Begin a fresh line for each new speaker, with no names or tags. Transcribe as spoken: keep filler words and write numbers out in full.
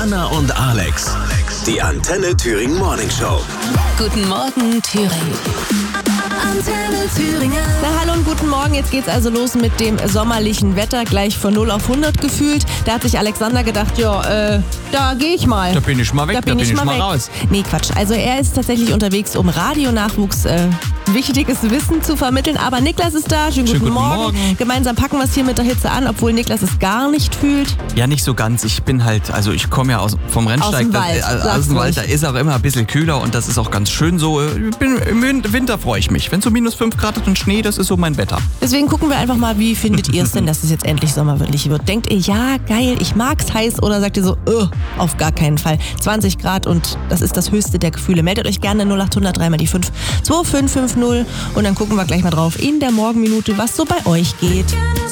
Anna und Alex. Die Antenne Thüringen Morning Show.
Guten Morgen, Thüringen. Antenne Thüringen.
Na hallo und guten Morgen, jetzt geht's also los mit dem sommerlichen Wetter, gleich von null auf hundert gefühlt. Da hat sich Alexander gedacht, ja, äh, da gehe ich mal.
Da bin ich mal weg,
da bin,
da bin
ich,
ich
mal,
mal
weg.
raus.
Nee, Quatsch. Also er ist tatsächlich unterwegs, um Radionachwuchs äh, wichtiges Wissen zu vermitteln. Aber Niklas ist da, schönen,
Schönen
guten,
guten
Morgen.
Morgen.
Gemeinsam packen wir es hier mit der Hitze an, obwohl Niklas es gar nicht fühlt.
Ja, nicht so ganz. Ich bin halt, also ich komme ja aus, vom Rennsteig.
Aus dem Wald,
das, äh,
sag's
aus dem Wald,
ruhig.
da ist auch immer ein bisschen kühler und das ist auch ganz schön so. Ich bin, im Winter freue ich mich. Wenn es so minus fünf Grad hat und Schnee, das ist so mein Wetter.
Deswegen gucken wir einfach mal, wie findet ihr es denn, dass es jetzt endlich sommerlich wird? Denkt ihr, ja, geil, ich mag's heiß, oder sagt ihr so, uh, auf gar keinen Fall. zwanzig Grad und das ist das höchste der Gefühle. Meldet euch gerne null acht hundert drei mal die fünf zwei fünf fünf null und dann gucken wir gleich mal drauf in der Morgenminute, was so bei euch geht.